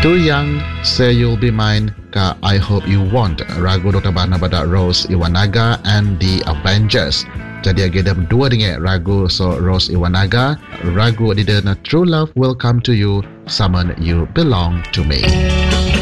Too Young, Say You'll Be Mine, ka I Hope You Won't, ragu Dr. Barna pada Rose Iwanaga and the Avengers. Jadi agak dua dengan ragu so Rose Iwanaga, ragu di True Love Will Come to You, Someone You Belong to Me.